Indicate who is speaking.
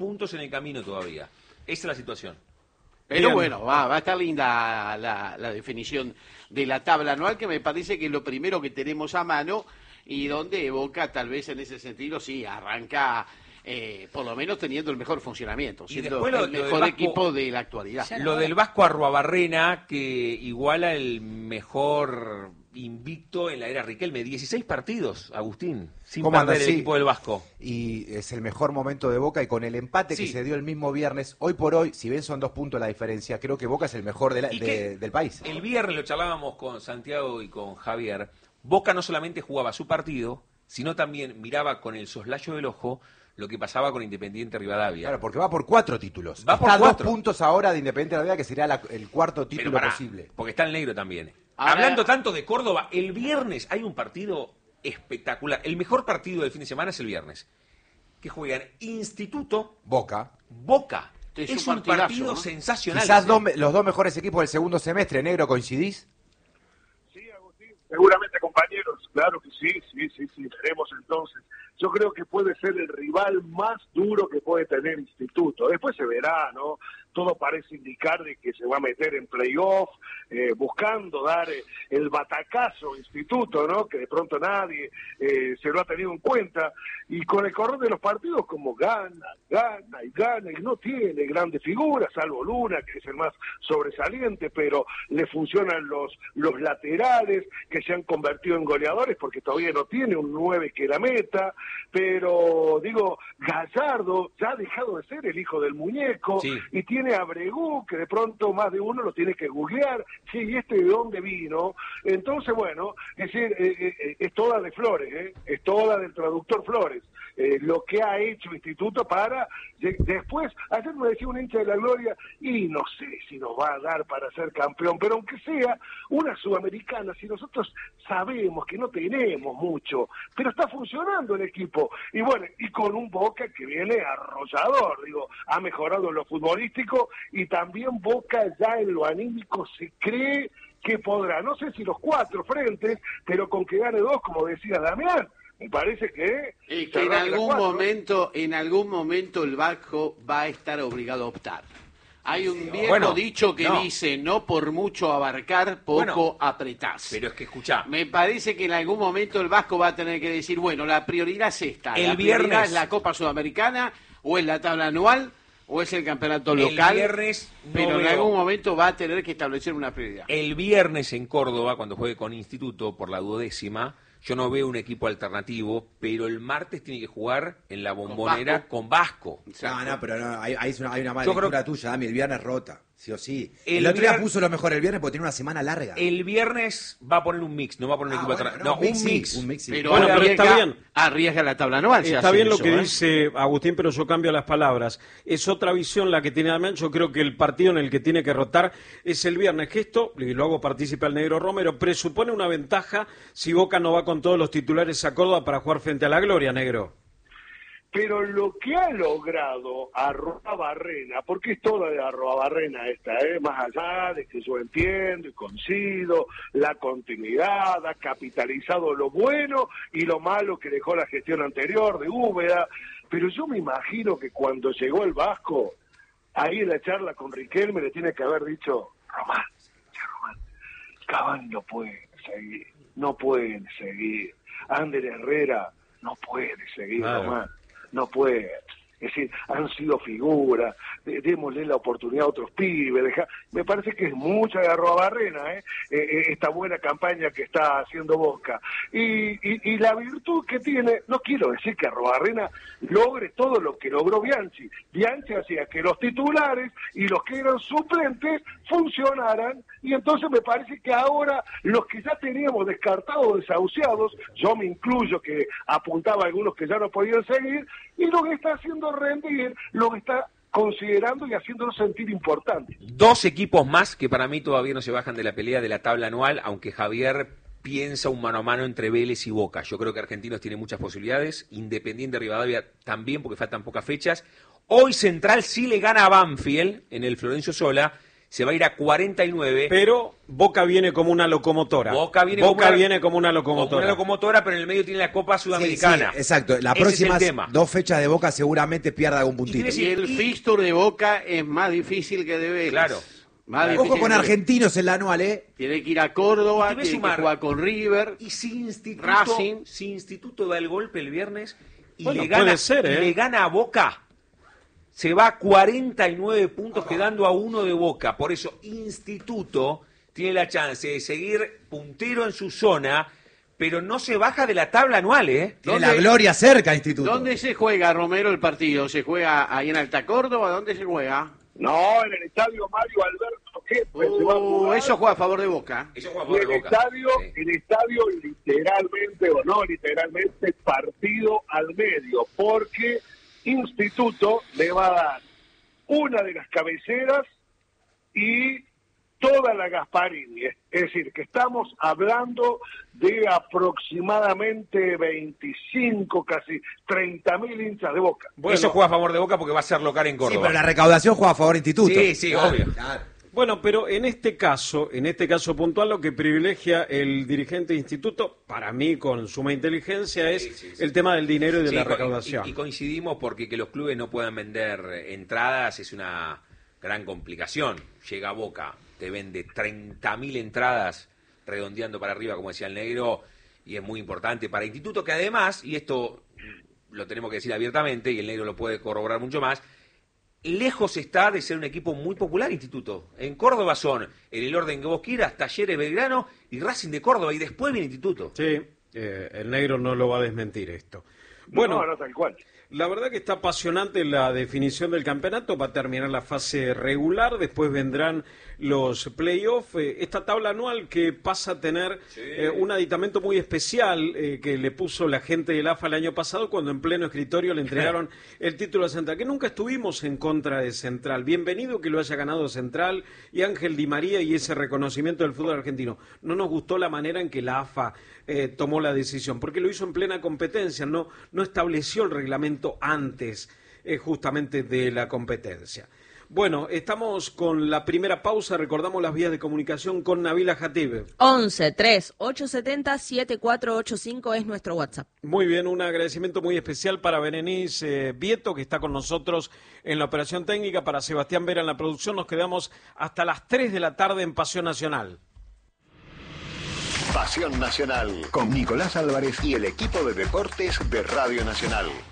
Speaker 1: puntos en el camino todavía. Esa es la situación.
Speaker 2: Pero
Speaker 3: Bien.
Speaker 2: bueno, va a estar linda la definición de la tabla anual, que me parece que es lo primero que tenemos a mano y donde Boca tal vez en ese sentido sí arranca por lo menos teniendo el mejor funcionamiento,
Speaker 1: Y
Speaker 2: siendo
Speaker 1: después lo
Speaker 2: el
Speaker 1: del
Speaker 2: mejor
Speaker 1: Vasco-
Speaker 2: equipo de la actualidad.
Speaker 1: Lo del Vasco Arruabarrena, que iguala el mejor invicto en la era Riquelme. 16 partidos, Agustín, sin
Speaker 4: ¿Cómo anda?
Speaker 1: perder el
Speaker 4: Sí.
Speaker 1: equipo del Vasco.
Speaker 4: Y es el mejor momento de Boca, y con el empate
Speaker 2: Sí.
Speaker 4: que se dio el mismo viernes, hoy por hoy, si bien son 2 puntos la diferencia, creo que Boca es el mejor
Speaker 1: ¿Y qué?
Speaker 4: del país.
Speaker 1: El viernes lo charlábamos con Santiago y con Javier. Boca no solamente jugaba su partido, sino también miraba con el soslayo del ojo lo que pasaba con Independiente Rivadavia.
Speaker 4: Claro, porque va por 4 títulos.
Speaker 1: Va por
Speaker 4: Está a
Speaker 1: 4.
Speaker 4: 2 puntos ahora de Independiente Rivadavia, que sería el cuarto
Speaker 1: Pero
Speaker 4: título
Speaker 1: pará,
Speaker 4: posible.
Speaker 1: porque está el negro también.
Speaker 2: Ahora-
Speaker 1: Hablando tanto de Córdoba, el viernes hay un partido espectacular. El mejor partido del fin de semana es el viernes. Que juegan Instituto
Speaker 4: Boca.
Speaker 1: Boca.
Speaker 2: Es
Speaker 1: Es
Speaker 2: un
Speaker 1: un
Speaker 2: partidazo,
Speaker 1: partido
Speaker 2: ¿no?
Speaker 1: sensacional.
Speaker 4: Quizás
Speaker 1: ese.
Speaker 4: los dos mejores equipos del segundo semestre. Negro, ¿coincidís?
Speaker 5: Sí, Agustín, seguramente, compañeros, claro que sí, veremos entonces. Yo creo que puede ser el rival más duro que puede tener Instituto. Después se verá, ¿no? Todo parece indicar de que se va a meter en playoff, buscando dar el batacazo a Instituto, ¿no? Que de pronto nadie se lo ha tenido en cuenta. Y con el correr de los partidos, como gana, y no tiene grandes figuras, salvo Luna, que es el más sobresaliente, pero le funcionan los laterales, que se han convertido en goleadores, porque todavía no tiene un 9 que la meta, pero, digo, Gallardo ya ha dejado de ser el hijo del muñeco,
Speaker 1: Sí.
Speaker 5: y tiene a Bregú, que de pronto más de uno lo tiene que googlear, sí, ¿y este de dónde vino? Entonces, bueno, es decir, es toda de Flores, es toda del traductor Flores, lo que ha hecho Instituto para, después, ayer me decía un hincha de la Gloria, y no sé si nos va a dar para ser campeón, pero aunque sea una sudamericana, si nosotros sabemos que no tenemos mucho, pero está funcionando el equipo, y bueno, y con un Boca que viene arrollador, digo, ha mejorado en lo futbolístico, y también Boca ya en lo anímico se cree que podrá, no sé si los 4 frentes, pero con que gane 2, como decía Damián, me parece que...
Speaker 2: Que en
Speaker 5: cerrar las
Speaker 2: algún
Speaker 5: 4.
Speaker 2: momento el Vasco va a estar obligado a optar. Hay un viejo
Speaker 1: Bueno,
Speaker 2: dicho que
Speaker 1: no.
Speaker 2: dice, no por mucho abarcar, poco
Speaker 1: Bueno,
Speaker 2: apretás.
Speaker 1: Pero es que escuchá,
Speaker 2: Me parece que en algún momento el Vasco va a tener que decir, bueno, la prioridad es esta.
Speaker 1: El
Speaker 2: La prioridad
Speaker 1: viernes-
Speaker 2: es la Copa Sudamericana, o es la tabla anual, o es el campeonato
Speaker 1: el
Speaker 2: local.
Speaker 1: viernes no
Speaker 2: pero en
Speaker 1: veo-
Speaker 2: algún momento va a tener que establecer una prioridad.
Speaker 1: El viernes en Córdoba, cuando juegue con Instituto por la 12ª, yo no veo un equipo alternativo, pero el martes tiene que jugar en la Bombonera con Vasco.
Speaker 4: No, pero no, hay una mala
Speaker 1: Yo creo
Speaker 4: lectura tuya, Dami. El viernes rota, sí o sí.
Speaker 1: El
Speaker 4: El otro día
Speaker 1: vier-
Speaker 4: puso lo mejor el viernes porque tiene una semana larga.
Speaker 1: El viernes va a poner un mix, no va a poner un equipo
Speaker 4: bueno,
Speaker 1: alternativo.
Speaker 4: no,
Speaker 1: Un mix.
Speaker 4: un mix sí.
Speaker 2: Pero,
Speaker 3: Bueno, pero está bien.
Speaker 2: arriesga la tabla anual. si
Speaker 3: Está
Speaker 2: hace
Speaker 3: bien lo
Speaker 2: eso,
Speaker 3: que
Speaker 2: ¿eh?
Speaker 3: dice Agustín, pero yo cambio las palabras. Es otra visión la que tiene Damián. Yo creo que el partido en el que tiene que rotar es el viernes, que esto, y lo hago partícipe al Negro Romero, presupone una ventaja si Boca no va con todos los titulares a Córdoba para jugar frente a la Gloria, Negro.
Speaker 5: Pero lo que ha logrado Arruabarrena, porque es toda de Arruabarrena esta, más allá de que yo entiendo y coincido, la continuidad, ha capitalizado lo bueno y lo malo que dejó la gestión anterior de Úbeda, pero yo me imagino que cuando llegó el Vasco, ahí en la charla con Riquelme le tiene que haber dicho, Román, Cavani no pueden seguir, Ander Herrera no puede seguir,
Speaker 3: Claro.
Speaker 5: Román. No puede. Es decir, han sido figuras, démosle la oportunidad a otros pibes. Me parece que es mucha de Arruabarrena, esta buena campaña que está haciendo Boca. Y la virtud que tiene, no quiero decir que Arruabarrena logre todo lo que logró Bianchi. Bianchi hacía que los titulares y los que eran suplentes funcionaran, y entonces me parece que ahora los que ya teníamos descartados, desahuciados, yo me incluyo que apuntaba a algunos que ya no podían seguir, y lo que está haciendo rendir, lo que está considerando y haciéndolo sentir importante.
Speaker 1: 2 equipos más que para mí todavía no se bajan de la pelea de la tabla anual, aunque Javier piensa un mano a mano entre Vélez y Boca. Yo creo que Argentinos tiene muchas posibilidades, Independiente Rivadavia también, porque faltan pocas fechas. Hoy Central sí le gana a Banfield en el Florencio Sola. se va a ir a 49.
Speaker 3: Pero Boca viene como una locomotora.
Speaker 1: Boca viene
Speaker 3: como una locomotora.
Speaker 1: Pero en el medio tiene la Copa Sudamericana.
Speaker 4: Sí, exacto. Las
Speaker 1: Ese
Speaker 4: próximas
Speaker 1: es el tema.
Speaker 4: 2 fechas de Boca seguramente pierda algún puntito.
Speaker 2: Y el fixture de Boca es más difícil que de Vélez.
Speaker 1: Claro.
Speaker 2: Más
Speaker 4: Ojo
Speaker 2: difícil
Speaker 4: con
Speaker 2: que de-
Speaker 4: Argentinos en la anual, ¿eh?
Speaker 2: Tiene que ir a Córdoba,
Speaker 1: Y te voy a
Speaker 2: tiene
Speaker 1: sumar.
Speaker 2: que jugar con River.
Speaker 1: Y si
Speaker 2: Racing.
Speaker 1: Instituto da el golpe el viernes y
Speaker 3: Bueno,
Speaker 1: le gana,
Speaker 3: puede ser, ¿eh?
Speaker 1: y le gana a Boca, se va a 49 puntos quedando a 1 de Boca. Por eso Instituto tiene la chance de seguir puntero en su zona, pero no se baja de la tabla anual, ¿eh?
Speaker 4: Tiene
Speaker 2: ¿Dónde-
Speaker 4: la gloria cerca, Instituto.
Speaker 2: ¿Dónde se juega, Romero, el partido? ¿Se juega ahí en Alta Córdoba? ¿Dónde se juega?
Speaker 5: No, en el estadio Mario Alberto Kempes se va a jugar.
Speaker 2: Eso juega a favor de Boca.
Speaker 1: Eso juega
Speaker 5: Y
Speaker 1: por
Speaker 5: el
Speaker 1: Boca.
Speaker 5: estadio,
Speaker 1: Sí.
Speaker 5: el estadio literalmente, o no literalmente, partido al medio, porque Instituto le va a dar una de las cabeceras y toda la Gasparini. Es decir, que estamos hablando de aproximadamente 25, casi 30.000 hinchas de Boca.
Speaker 3: Bueno,
Speaker 1: Eso juega a favor de Boca porque va a ser local en
Speaker 4: Sí,
Speaker 1: Córdoba.
Speaker 4: pero la recaudación juega a favor de Instituto.
Speaker 1: Sí, sí, obvio.
Speaker 4: Claro.
Speaker 3: Bueno, pero en este caso puntual, lo que privilegia el dirigente de instituto, para mí con suma inteligencia, es
Speaker 1: Sí.
Speaker 3: el tema del dinero y de
Speaker 1: Sí,
Speaker 3: la recaudación.
Speaker 1: y coincidimos porque que los clubes no puedan vender entradas es una gran complicación. Llega Boca, te vende 30.000 entradas redondeando para arriba, como decía el negro, y es muy importante para Instituto, que además, y esto lo tenemos que decir abiertamente, y el negro lo puede corroborar mucho más, lejos está de ser un equipo muy popular, Instituto. En Córdoba son, en el orden que vos quieras, Talleres Belgrano y Racing de Córdoba, y después viene Instituto.
Speaker 3: Sí, el negro no lo va a desmentir esto. Bueno,
Speaker 5: No, tal cual.
Speaker 3: la verdad que está apasionante la definición del campeonato. Va a terminar la fase regular, después vendrán los playoffs. Esta tabla anual que pasa a tener un aditamento muy especial que le puso la gente del AFA el año pasado cuando en pleno escritorio le entregaron el título a Central, que nunca estuvimos en contra de Central. Bienvenido que lo haya ganado Central y Ángel Di María y ese reconocimiento del fútbol argentino. No nos gustó la manera en que la AFA tomó la decisión, porque lo hizo en plena competencia, no estableció el reglamento antes justamente de la competencia. Bueno, estamos con la primera pausa, recordamos las vías de comunicación con Nabila Jatib.
Speaker 6: 11-3-870-7485 es nuestro WhatsApp.
Speaker 3: Muy bien, un agradecimiento muy especial para Berenice Vieto, que está con nosotros en la operación técnica, para Sebastián Vera en la producción. Nos quedamos hasta las 3 de la tarde en Pasión Nacional.
Speaker 7: Pasión Nacional, con Nicolás Álvarez y el equipo de deportes de Radio Nacional.